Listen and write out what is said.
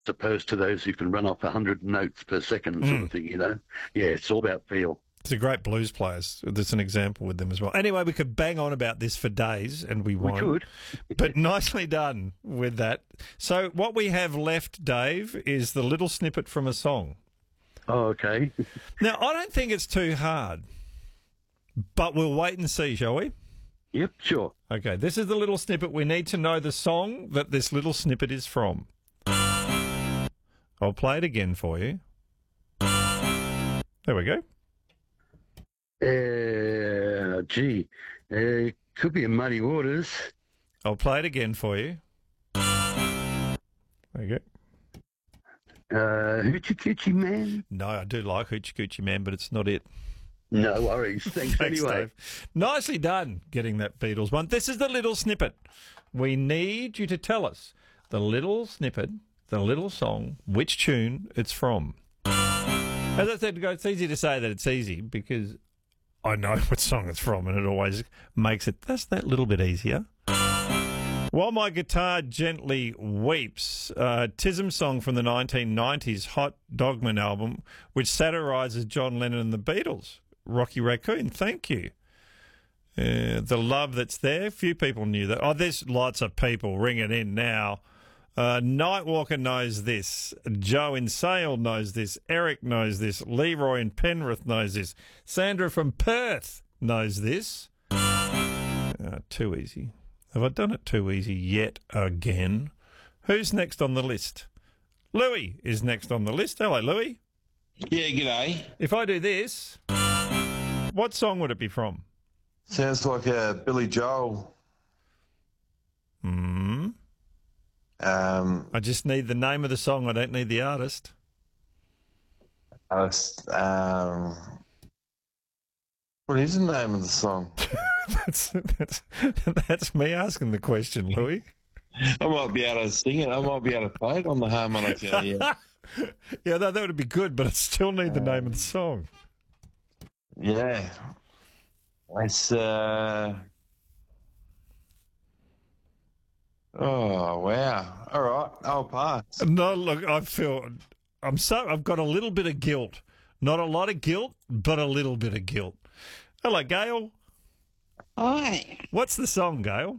opposed to those who can run off 100 notes per second sort of thing, you know. Yeah, it's all about feel. It's a great blues players. There's an example with them as well. Anyway, we could bang on about this for days, and we won't. We could. But nicely done with that. So what we have left, Dave, is the little snippet from a song. Oh, okay. Now, I don't think it's too hard, but we'll wait and see, shall we? Yep, sure. Okay, this is the little snippet. We need to know the song that this little snippet is from. I'll play it again for you. There we go. Could be in Muddy Waters. I'll play it again for you. There you go. Hoochie Coochie Man? No, I do like Hoochie Coochie Man, but it's not it. No worries. Thanks anyway. Dave. Nicely done getting that Beatles one. This is the little snippet. We need you to tell us the little snippet, the little song, which tune it's from. As I said, it's easy to say that it's easy because I know what song it's from, and it always makes it just that little bit easier. While My Guitar Gently Weeps, Tism song from the 1990s Hot Dogman album, which satirises John Lennon and the Beatles. Rocky Raccoon, thank you. The love that's there, few people knew that. Oh, there's lots of people ringing in now. Nightwalker knows this. Joe in Sale knows this. Eric knows this. Leroy in Penrith knows this. Sandra from Perth knows this. Too easy. Have I done it too easy yet again? Who's next on the list? Louis is next on the list. Hello, Louis. Yeah, g'day. If I do this, what song would it be from? Sounds like Billy Joel. I just need the name of the song. I don't need the artist. What is the name of the song? that's me asking the question, Louis. I might be able to sing it. I might be able to play it on the harmonica. Yeah, yeah, that would be good, but I still need the name of the song. Yeah. It's oh wow! All right, I'll pass. No, look, I've got a little bit of guilt. Not a lot of guilt, but a little bit of guilt. Hello, Gail. Hi. What's the song, Gail?